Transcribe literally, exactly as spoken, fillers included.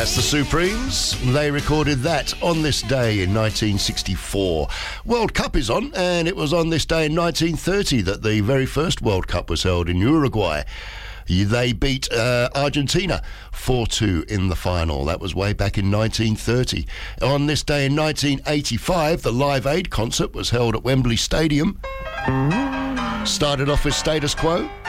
That's the Supremes. They recorded that on this day in nineteen sixty-four. World Cup is on, and it was on this day in nineteen thirty that the very first World Cup was held in Uruguay. They beat uh, Argentina four two in the final. That was way back in nineteen thirty. On this day in nineteen eighty-five, the Live Aid concert was held at Wembley Stadium. Started off with Status Quo.